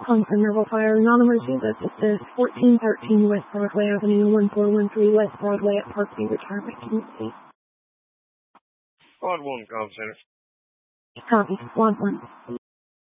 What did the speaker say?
Calling from Nerval Fire, non-emergency. This is 1413 West Broadway Avenue, 1413 West Broadway at Parkview Retirement Community. Squad 1, comm center. Copy, Squad 1.